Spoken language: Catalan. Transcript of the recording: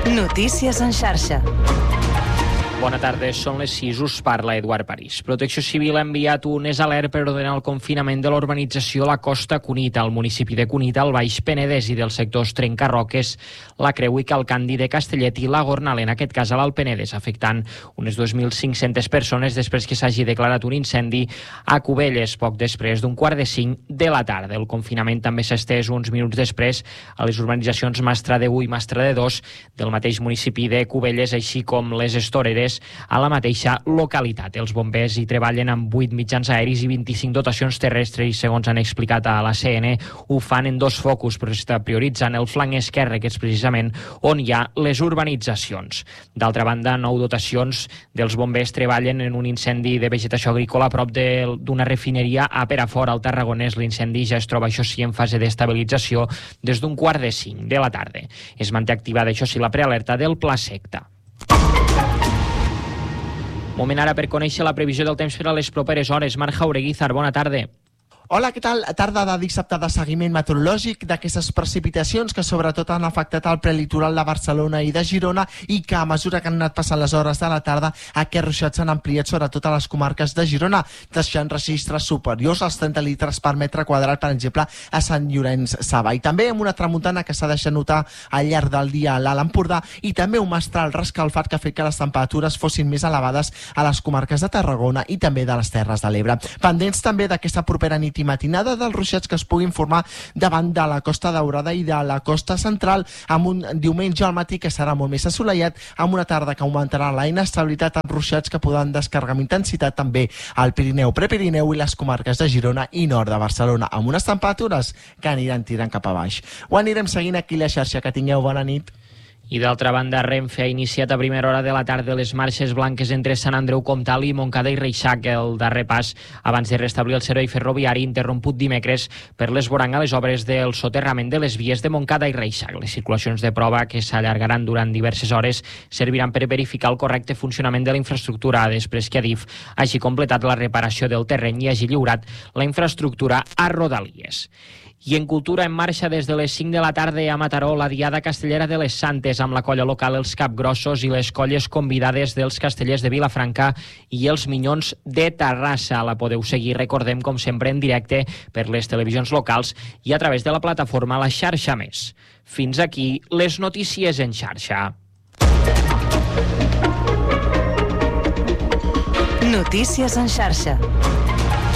Notícies en xarxa. Bona tarda, són les 6, us parla Eduard París. Protecció Civil ha enviat un alert per ordenar el confinament de l'urbanització La Costa Cunita, al municipi de Cunita, al Baix Penedès, i dels sectors Trencarroques, La Creu i Calcandi de Castellet i la Gornal, en aquest cas a l'Alt Penedès, afectant unes 2.500 persones després que s'hagi declarat un incendi a Cubelles, poc després d'un 4:45 de la tarda. El confinament també s'ha estès uns minuts després a les urbanitzacions Mastra de 1 i Mastra de 2 del mateix municipi de Cubelles, així com les Estoreres a la mateixa localitat. Els bombers hi treballen amb 8 mitjans aeris i 25 dotacions terrestres i, segons han explicat a la CN, ho fan en 2 focus, però està prioritzant el flanc esquerre, que és precisament on hi ha les urbanitzacions. D'altra banda, 9 dotacions dels bombers treballen en un incendi de vegetació agrícola a prop d'una refineria a Perafort, al Tarragonès. L'incendi ja es troba, això sí, en fase d'estabilització des d'un 4:45 de la tarda. Es manté activada, això sí, la prealerta del Pla Secta. Moment ara per conèixer la previsió del temps per a les properes hores. Marc Jaureguizar, bona tarda. Hola, què tal? Tarda de dissabte de seguiment meteorològic d'aquestes precipitacions que sobretot han afectat el prelitoral de Barcelona i de Girona i que a mesura que han anat passant les hores de la tarda aquests ruixats s'han ampliat sobretot a les comarques de Girona, deixant registres superiors als 30 litres per metre quadrat, per exemple, a Sant Llorenç Savall. També amb una tramuntana que s'ha deixat notar al llarg del dia a l'Alt Empordà i també un mestral rescalfat que ha fet que les temperatures fossin més elevades a les comarques de Tarragona i també de les Terres de l'Ebre. Pendents també d'aquesta propera nit i matinada dels ruixats que es puguin formar davant de la Costa Daurada i de la Costa Central, amb un diumenge al matí que serà molt més assolellat, amb una tarda que augmentarà la inestabilitat amb ruixats que podran descarregar amb intensitat també al Pirineu, Prepirineu i les comarques de Girona i nord de Barcelona, amb unes temperatures que aniran tirant cap a baix. Ho anirem seguint aquí a la xarxa. Que tingueu bona nit. I d'altra banda, Renfe ha iniciat a primera hora de la tarda les marxes blanques entre Sant Andreu Comtal i Montcada i Reixac, el darrer pas abans de restablir el servei ferroviari interromput dimecres per l'esborrany a les obres del soterrament de les vies de Montcada i Reixac. Les circulacions de prova, que s'allargaran durant diverses hores, serviran per verificar el correcte funcionament de la infraestructura després que Adif hagi completat la reparació del terreny i hagi lliurat la infraestructura a Rodalies. I en cultura, en marxa des de les 5 de la tarda a Mataró la Diada Castellera de les Santes, amb la colla local Els Capgrossos i les colles convidades dels Castellers de Vilafranca i els Minyons de Terrassa. La podeu seguir, recordem, com sempre, en directe per les televisions locals i a través de la plataforma La Xarxa Més. Fins aquí les notícies en xarxa. Notícies en xarxa.